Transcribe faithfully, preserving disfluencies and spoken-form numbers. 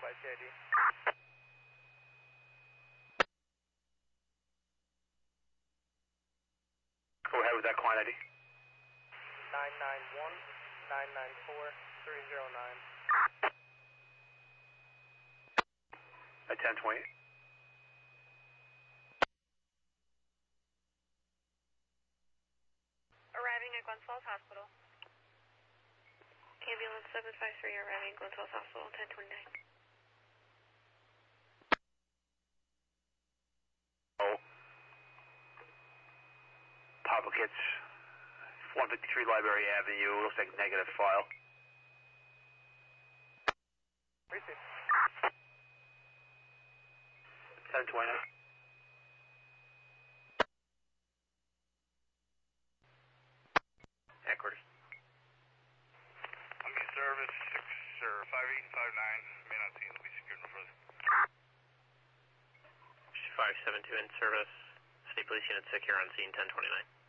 by C I D. Go ahead with that client I D. nine nine one, nine nine four, three zero nine. At ten twenty. Arriving at Glens Falls Hospital. Ambulance seven five three arriving at Glens Falls Hospital, ten twenty-nine. Oh. Papa Kits, one fifty-three Library Avenue, looks like negative file. Receive. ten twenty-nine. Headquarters. Monkey service six or five eight five nine. May not see. It'll be secured no further. five seven two in service. State Police Unit secure on scene ten twenty-nine.